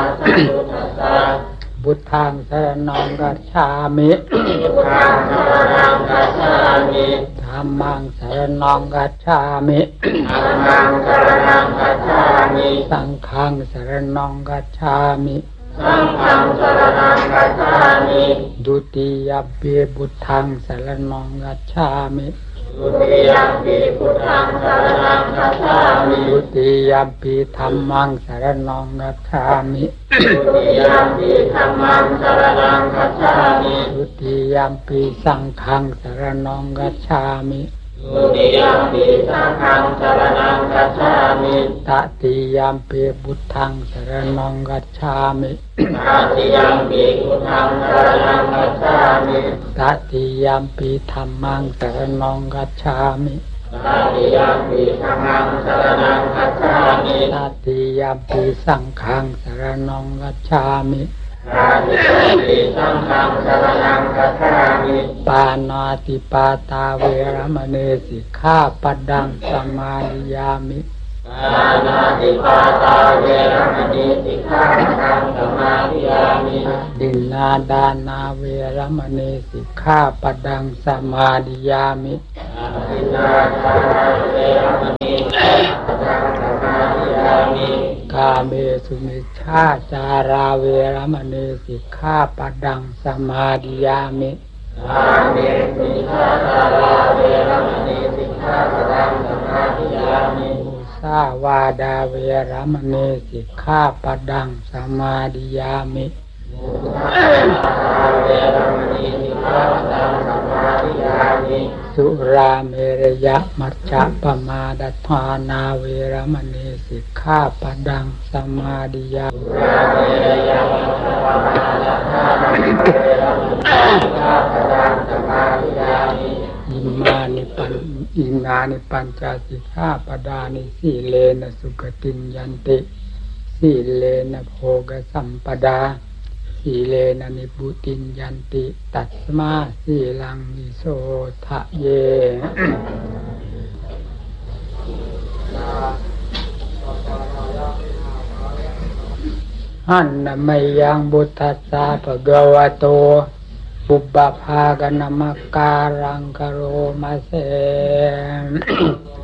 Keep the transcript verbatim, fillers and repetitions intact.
พุทธังสรณังคัจฉามิธัมมังสรณังคัจฉามิสังฆังสรณังคัจฉามิดุติยมปีพุทธังสรณังคัจฉามิดุติยมปีพุทธังสรณังคัจฉามิดุติยมปีธัมมังสรณังคัจฉามิดุติยมปีธัมมังสรณังคัจฉามิดุติยมปีสังฆังสรณังคัจฉามิดุติยมปีสังฆังสรณังคัจฉามิตติยมปีพุทธังสรณังคัจฉามิตติยมปีพุทธังสรณังคัจฉามิตติยมปีธัมมังสรณังคัจฉามิตติยมปีธัมมังสรณังคัจฉามิตติยมปีสังฆังสรณังคัจฉามิตติยมปีสังฆังสรณังคัจฉามิปานาติปาตาเวรมณีสิกขาปัดดังสมาธิยามิปานาติปาตาเวรมณีสิกขาปัดดังสมาธิยามิดินนาดานาเวรมณีสิกขาปัดดังสมาธิยามิดินนาดานาเวรมณีสิกขาปัดดังสมาธิยามิกาเมสุมิชฌาจาราเวรมณีสิกขาปัดดังสมาธิยามิกาเมสุมิชฌาจาราเวรมณีสิกขาปัดดังสมาธิยามิมุสาวาดาเวรมณีสิกขาปัดดังสมาธิยามิมุสาวาดาเวรมณีสิกขาปัดดังสมาธิยามิสุราเมรยะมัจจปมาดัฏฐานาเวรมณีสิกขาปัดดังสมาธิยามิสุราเมรยะมัจจปมาดัฏฐานาเวรมณีสิกขาปัดดังสมาธิยามิอิมานิปันอินานิปัญจสิกขาปดานิสีเลนะสุขติงยันติสีเลนะโภคสัมปดาสีเลนะนิพุติงยันติตัสมาสีลังนิโสทะเยหันนะไมยังบุตตัสสะภะคะวะโตปุปภาคณมักการังกโรมาเส